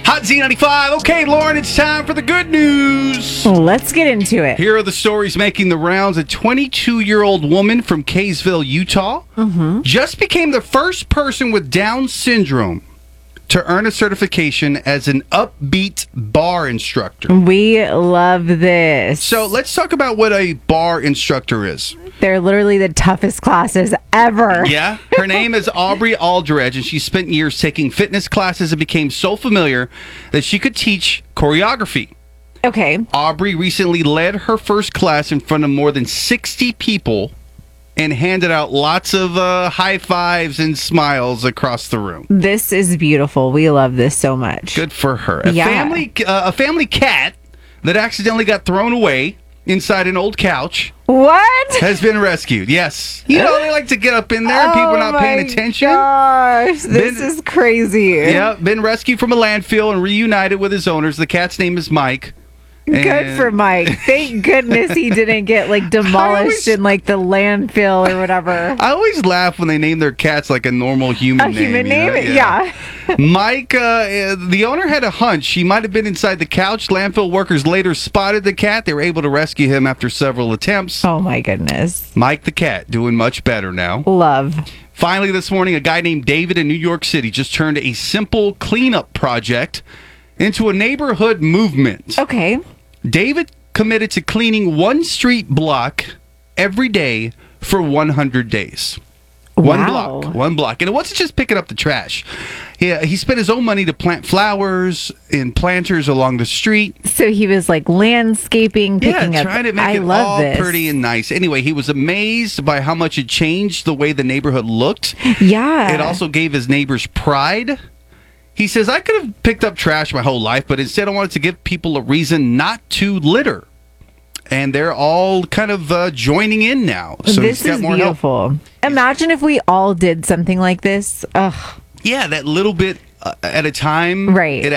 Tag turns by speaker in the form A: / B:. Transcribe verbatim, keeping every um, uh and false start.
A: Hot Z ninety-five. Okay, Lauren, it's time for the good news.
B: Let's get into it.
A: Here are the stories making the rounds. A twenty-two-year-old woman from Kaysville, Utah, mm-hmm. just became the first person with Down syndrome to earn a certification as an upbeat bar instructor.
B: We love this.
A: So let's talk about what a bar instructor is.
B: They're literally the toughest classes ever.
A: Yeah. Her name is Aubrey Aldredge, and she spent years taking fitness classes and became so familiar that she could teach choreography.
B: Okay.
A: Aubrey recently led her first class in front of more than sixty people and handed out lots of uh, high fives and smiles across the room.
B: This is beautiful. We love this so much.
A: Good for her. A
B: Yeah.
A: family, uh, a family cat that accidentally got thrown away inside an old couch
B: What?
A: has been rescued. Yes. You know, they like to get up in there and people
B: Oh
A: not
B: my
A: paying attention.
B: Gosh, this
A: Been-
B: is crazy.
A: Yeah, been rescued from a landfill and reunited with his owners. The cat's name is Mike.
B: Good
A: And-
B: for Mike. Thank goodness he didn't get like demolished
A: always-
B: in like the landfill or whatever.
A: I always laugh when they name their cats like a normal human
B: A
A: name.
B: human
A: you know?
B: name? Yeah.
A: Mike, uh, the owner had a hunch he might have been inside the couch. Landfill workers later spotted the cat. They were able to rescue him after several attempts.
B: Oh my goodness.
A: Mike the cat doing much better now.
B: Love.
A: Finally, this morning, a guy named David in New York City just turned a simple cleanup project into a neighborhood movement.
B: Okay.
A: David committed to cleaning one street block every day for one hundred days. One
B: Wow.
A: block. One block. And it wasn't just picking up the trash. He, he spent his own money to plant flowers and planters along the street.
B: So he was like landscaping, picking
A: yeah,
B: up.
A: trying to make
B: I
A: it
B: love
A: all
B: this.
A: pretty and nice. Anyway, he was amazed by how much it changed the way the neighborhood looked.
B: Yeah.
A: It also gave his neighbors pride. He says, I could have picked up trash my whole life, but instead I wanted to give people a reason not to litter. And they're all kind of uh, joining in now. So
B: this
A: he's got
B: is
A: more help.
B: beautiful. Imagine if we all did something like this. Ugh.
A: Yeah, that little bit uh, at a time.
B: Right.
A: It